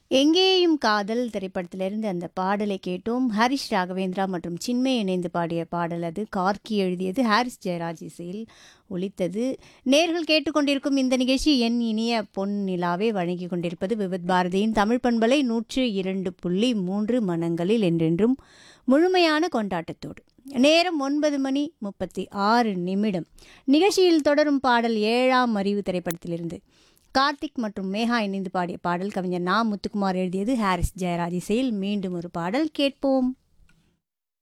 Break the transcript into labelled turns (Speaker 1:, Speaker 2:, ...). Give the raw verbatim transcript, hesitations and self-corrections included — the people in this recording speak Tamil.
Speaker 1: எங்கேயும் காதல் திரைப்படத்திலிருந்து அந்த பாடலை கேட்டோம். ஹரிஷ் ராகவேந்திரா மற்றும் சின்மய் இணைந்து பாடிய பாடல் அது. கார்க்கி எழுதியது, ஹாரிஸ் ஜெயராஜ் இசையில் ஒலித்தது. நேர்கள் கேட்டுக்கொண்டிருக்கும் இந்த நிகழ்ச்சி என் இனிய பொன் நிலாவே வழங்கி கொண்டிருப்பது விவித் பாரதியின் தமிழ் பண்பலை நூற்று இரண்டு புள்ளி மூன்று மனங்களில் என்றென்றும் முழுமையான கொண்டாட்டத்தோடு. நேரம் ஒன்பது மணி முப்பத்தி ஆறு நிமிடம். நிகழ்ச்சியில் தொடரும் பாடல் ஏழாம் அறிவு திரைப்படத்திலிருந்து. கார்த்திக் மற்றும் மேகா இணைந்து பாடிய பாடல். கவிஞர் நா முத்துக்குமார் எழுதியது, ஹாரிஸ் ஜெயராஜ் இசையில். மீண்டும் ஒரு பாடல் கேட்போம்.